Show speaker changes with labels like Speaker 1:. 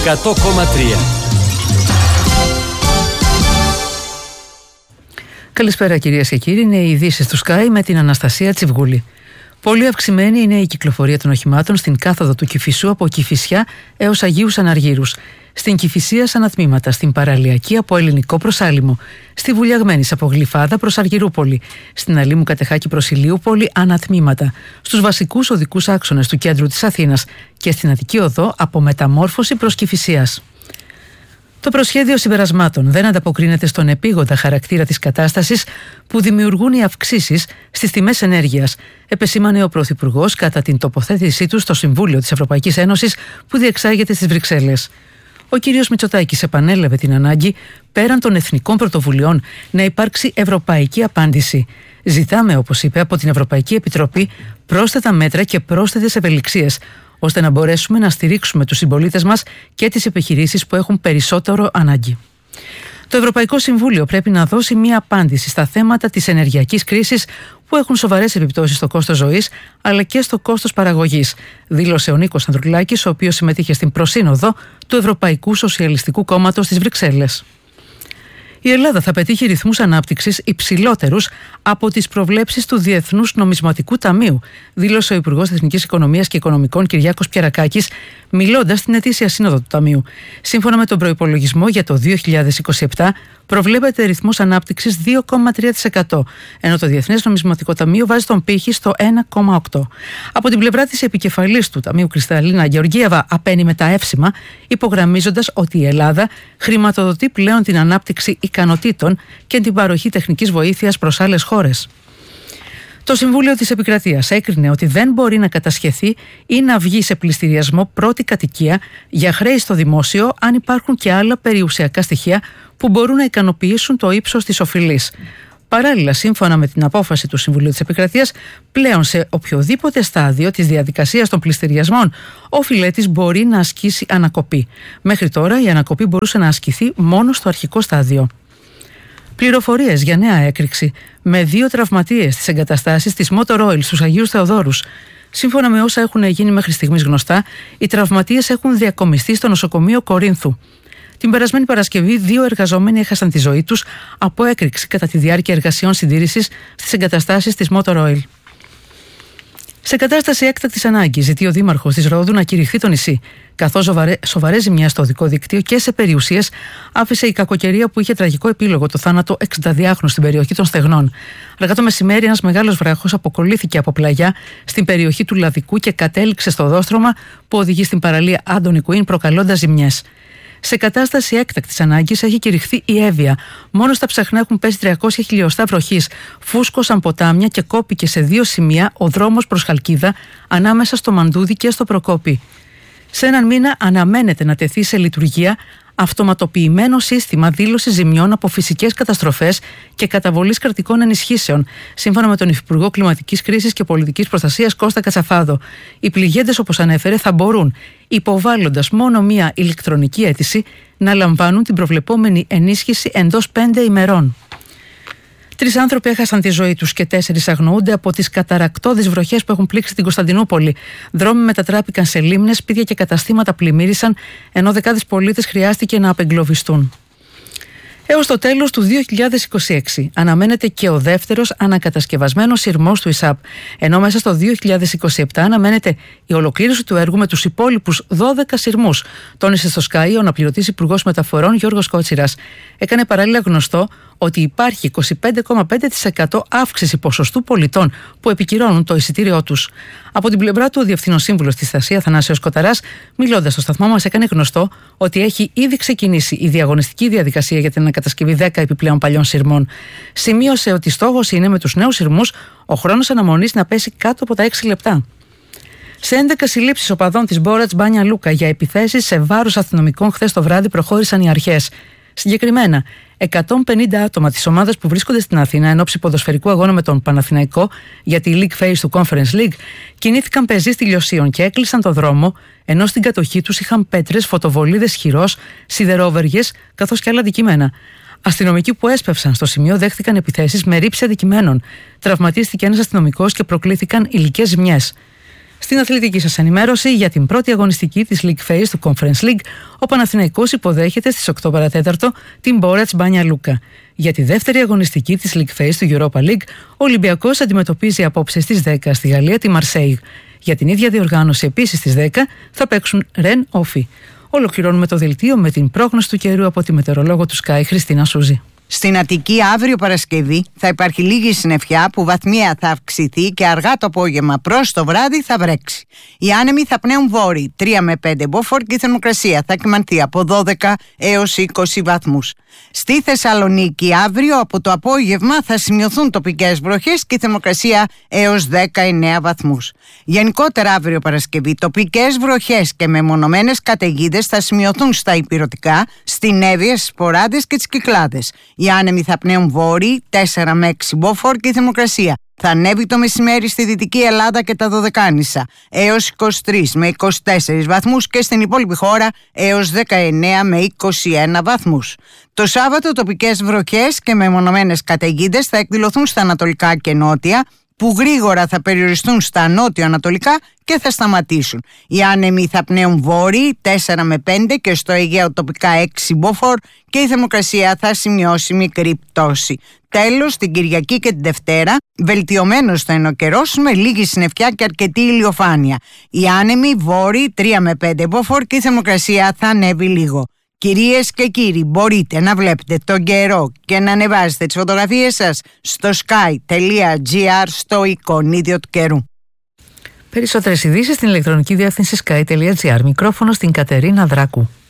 Speaker 1: 100,3.
Speaker 2: Καλησπέρα κυρίες και κύριοι, είναι οι ειδήσεις του Sky με την Αναστασία Τσιβγούλη. Πολύ αυξημένη είναι η κυκλοφορία των οχημάτων στην κάθοδο του Κηφισού από Κηφισιά έως Αγίους Αναργύρους. Στην Κηφισία σαν τμήματα, στην Παραλιακή από Ελληνικό προς Άλυμο, στη Βουλιαγμένης από Γλυφάδα προς Αργυρούπολη, στην Αλήμου Κατεχάκη προς Ηλίουπολη ανατμήματα, στους βασικούς οδικούς άξονες του κέντρου της Αθήνας και στην Αττική Οδό από Μεταμόρφωση προς Κηφισίας. Το προσχέδιο συμπερασμάτων δεν ανταποκρίνεται στον επίγοντα χαρακτήρα της κατάστασης που δημιουργούν οι αυξήσεις στις τιμές ενέργειας, επεσήμανε ο Πρωθυπουργός κατά την τοποθέτησή του στο Συμβούλιο της Ευρωπαϊκής Ένωσης που διεξάγεται στις Βρυξέλλες. Ο κ. Μητσοτάκης επανέλαβε την ανάγκη, πέραν των εθνικών πρωτοβουλειών, να υπάρξει ευρωπαϊκή απάντηση. Ζητάμε, όπως είπε, από την Ευρωπαϊκή Επιτροπή πρόσθετα μέτρα και πρόσθετες ευελιξίες, ώστε να μπορέσουμε να στηρίξουμε τους συμπολίτες μας και τις επιχειρήσεις που έχουν περισσότερο ανάγκη. Το Ευρωπαϊκό Συμβούλιο πρέπει να δώσει μία απάντηση στα θέματα της ενεργειακής κρίσης που έχουν σοβαρές επιπτώσεις στο κόστος ζωής αλλά και στο κόστος παραγωγής, δήλωσε ο Νίκος Ανδρουλάκης, ο οποίος συμμετείχε στην προσύνοδο του Ευρωπαϊκού Σοσιαλιστικού Κόμματος στις Βρυξέλλες. Η Ελλάδα θα πετύχει ρυθμούς ανάπτυξης υψηλότερους από τις προβλέψεις του Διεθνούς Νομισματικού Ταμείου, δήλωσε ο Υπουργός Εθνικής Οικονομίας και Οικονομικών Κυριάκος Πιερακάκης, μιλώντας στην ετήσια σύνοδο του Ταμείου. Σύμφωνα με τον προϋπολογισμό για το 2027, προβλέπεται ρυθμός ανάπτυξης 2,3%, ενώ το Διεθνές Νομισματικό Ταμείο βάζει τον πύχη στο 1,8%. Από την πλευρά της επικεφαλής του Ταμείου Κρυσταλλίνα Γεωργίευα απένει με τα εύσημα, υπογραμμίζοντας ότι η Ελλάδα χρηματοδοτεί πλέον την ανάπτυξη ικανοτήτων και την παροχή τεχνικής βοήθειας προς άλλες χώρες. Το Συμβούλιο της Επικρατείας έκρινε ότι δεν μπορεί να κατασχεθεί ή να βγει σε πληστηριασμό πρώτη κατοικία για χρέη στο δημόσιο αν υπάρχουν και άλλα περιουσιακά στοιχεία που μπορούν να ικανοποιήσουν το ύψος της οφειλής. Παράλληλα, σύμφωνα με την απόφαση του Συμβουλίου της Επικρατείας, πλέον σε οποιοδήποτε στάδιο της διαδικασίας των πληστηριασμών, ο φιλέτης μπορεί να ασκήσει ανακοπή. Μέχρι τώρα η ανακοπή μπορούσε να ασκηθεί μόνο στο αρχικό στάδιο. Πληροφορίες για νέα έκρηξη με 2 τραυματίες στις εγκαταστάσεις της Motor Oil στους Αγίους Θεοδόρους. Σύμφωνα με όσα έχουν γίνει μέχρι στιγμής γνωστά, οι τραυματίες έχουν διακομιστεί στο νοσοκομείο Κορίνθου. Την περασμένη Παρασκευή, 2 εργαζόμενοι έχασαν τη ζωή τους από έκρηξη κατά τη διάρκεια εργασιών συντήρησης στις εγκαταστάσεις της Motor Oil. Σε κατάσταση έκτακτης ανάγκης, ζητεί ο Δήμαρχος της Ρόδου να κηρυχθεί το νησί, καθώς σοβαρές ζημιές στο οδικό δίκτυο και σε περιουσίες άφησε η κακοκαιρία που είχε τραγικό επίλογο το θάνατο 60διάχρονου στην περιοχή των Στεγνών. Αργά το μεσημέρι, ένας μεγάλος βράχος αποκολλήθηκε από πλαγιά στην περιοχή του Λαδικού και κατέληξε στο δόστρωμα που οδηγεί στην παραλία Άντωνη Κουίν, προκαλώντας ζημιές. Σε κατάσταση έκτακτης ανάγκης έχει κηρυχθεί η Εύβοια. Μόνο στα Ψαχνά έχουν πέσει 300 χιλιοστά βροχής. Φούσκωσαν ποτάμια και κόπηκε σε 2 σημεία ο δρόμος προς Χαλκίδα ανάμεσα στο Μαντούδι και στο Προκόπι. Σε έναν μήνα αναμένεται να τεθεί σε λειτουργία αυτοματοποιημένο σύστημα δήλωσης ζημιών από φυσικές καταστροφές και καταβολής κρατικών ενισχύσεων, σύμφωνα με τον Υφυπουργό Κλιματικής Κρίσης και Πολιτικής Προστασίας Κώστα Κατσαφάδο. Οι πληγέντες, όπως ανέφερε, θα μπορούν, υποβάλλοντας μόνο μία ηλεκτρονική αίτηση, να λαμβάνουν την προβλεπόμενη ενίσχυση εντός 5 ημερών. 3 άνθρωποι έχασαν τη ζωή τους και 4 αγνοούνται από τις καταρρακτώδεις βροχές που έχουν πλήξει την Κωνσταντινούπολη. Δρόμοι μετατράπηκαν σε λίμνες, σπίτια και καταστήματα πλημμύρισαν, ενώ δεκάδες πολίτες χρειάστηκε να απεγκλωβιστούν. Έως το τέλος του 2026 αναμένεται και ο δεύτερος ανακατασκευασμένος σειρμός του ΙΣΑΠ, ενώ μέσα στο 2027 αναμένεται η ολοκλήρωση του έργου με τους υπόλοιπους 12 σειρμούς, τόνισε στο Sky ο αναπληρωτής Υπουργός Μεταφορών Γιώργος Κότσιρας. Έκανε παράλληλα γνωστό ότι υπάρχει 25,5% αύξηση ποσοστού πολιτών που επικυρώνουν το εισιτήριό τους. Από την πλευρά του, ο Διευθύνων Σύμβουλος της Αστασίας Θανάσιος Κοταράς, μιλώντας στο σταθμό μας, έκανε γνωστό ότι έχει ήδη ξεκινήσει η διαγωνιστική διαδικασία για την ανακατασκευή 10 επιπλέον παλιών σειρμών. Σημείωσε ότι στόχος είναι με τους νέους σειρμούς ο χρόνος αναμονής να πέσει κάτω από τα 6 λεπτά. Σε 11 συλλήψεις οπαδών της Μπόρατς Μπάνια Λούκα για επιθέσεις σε βάρος αστυνομικών χθες το βράδυ προχώρησαν οι αρχές. Συγκεκριμένα, 150 άτομα της ομάδας που βρίσκονται στην Αθήνα εν ώψη ποδοσφαιρικού αγώνα με τον Παναθηναϊκό για τη League Phase του Conference League κινήθηκαν πεζοί στυλιοσίων και έκλεισαν το δρόμο, ενώ στην κατοχή τους είχαν πέτρες, φωτοβολίδες χειρός, σιδερόβεργες καθώς και άλλα αντικείμενα. Αστυνομικοί που έσπευσαν στο σημείο δέχτηκαν επιθέσεις με ρήψη αντικειμένων. Τραυματίστηκε ένας αστυνομικός και προκλήθηκαν υλικές ζημιές. Στην αθλητική σας ενημέρωση, για την πρώτη αγωνιστική της League Phase του Conference League, ο Παναθηναϊκός υποδέχεται στις 8 παρατέταρτο την Μπόρατς Μπάνια Λούκα. Για τη δεύτερη αγωνιστική της League Phase του Europa League, ο Ολυμπιακός αντιμετωπίζει απόψε στις 10 στη Γαλλία τη Μαρσέιγ. Για την ίδια διοργάνωση επίσης στις 10 θα παίξουν Ρεν Όφι. Ολοκληρώνουμε το δελτίο με την πρόγνωση του καιρού από τη μετεωρολόγο του Sky Χριστίνα Σούζη.
Speaker 1: Στην Αττική αύριο Παρασκευή θα υπάρχει λίγη συννεφιά που βαθμία θα αυξηθεί και αργά το απόγευμα προς το βράδυ θα βρέξει. Οι άνεμοι θα πνέουν βόρειοι 3 με 5 μποφόρ και η θερμοκρασία θα κυμανθεί από 12 έως 20 βαθμούς. Στη Θεσσαλονίκη αύριο από το απόγευμα θα σημειωθούν τοπικές βροχές και η θερμοκρασία έως 19 βαθμούς. Γενικότερα αύριο Παρασκευή τοπικές βροχές και μεμονωμένες καταιγίδες θα σημειωθούν στα ηπειρωτικά, στην Εύβοια, στις Ποράδες και τις Κυκλάδες. Οι άνεμοι θα πνέουν βόρειοι 4 με 6 μποφόρ και η θερμοκρασία θα ανέβει το μεσημέρι στη Δυτική Ελλάδα και τα Δωδεκάνησα έως 23 με 24 βαθμούς και στην υπόλοιπη χώρα έως 19 με 21 βαθμούς. Το Σάββατο τοπικές βροχές και μεμονωμένες καταιγίδες θα εκδηλωθούν στα ανατολικά και νότια, που γρήγορα θα περιοριστούν στα νότιο-ανατολικά και θα σταματήσουν. Οι άνεμοι θα πνέουν βόρειοι 4 με 5 και στο Αιγαίο τοπικά 6 μποφόρ και η θερμοκρασία θα σημειώσει μικρή πτώση. Τέλος, την Κυριακή και την Δευτέρα, βελτιωμένος θα είναι ο καιρός με λίγη συννεφιά και αρκετή ηλιοφάνεια. Οι άνεμοι βόρειοι 3 με 5 μποφόρ και η θερμοκρασία θα ανέβει λίγο. Κυρίες και κύριοι, μπορείτε να βλέπετε τον καιρό και να ανεβάζετε τις φωτογραφίες σας στο sky.gr στο εικονίδιο του καιρού.
Speaker 2: Περισσότερες ειδήσεις στην ηλεκτρονική διεύθυνση sky.gr. Μικρόφωνο στην Κατερίνα Δράκου.